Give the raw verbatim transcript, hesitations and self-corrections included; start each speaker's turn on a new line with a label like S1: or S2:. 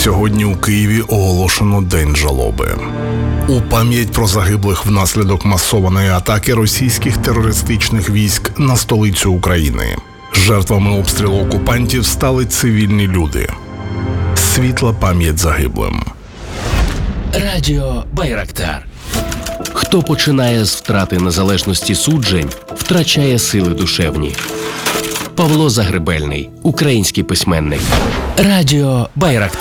S1: Сьогодні у Києві оголошено День жалоби. У пам'ять про загиблих внаслідок масованої атаки російських терористичних військ на столицю України. Жертвами обстрілу окупантів стали цивільні люди. Світла пам'ять загиблим.
S2: Радіо Байрактар. Хто починає з втрати незалежності суджень, втрачає сили душевні. Павло Загребельний, український письменник. Радіо Байрактар.